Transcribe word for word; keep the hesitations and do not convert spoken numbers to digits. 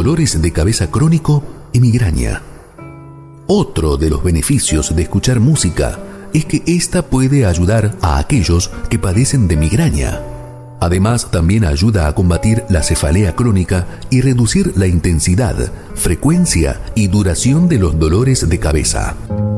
dolores de cabeza crónico y migraña. Otro de los beneficios de escuchar música es que ésta puede ayudar a aquellos que padecen de migraña. Además, también ayuda a combatir la cefalea crónica y reducir la intensidad, frecuencia y duración de los dolores de cabeza.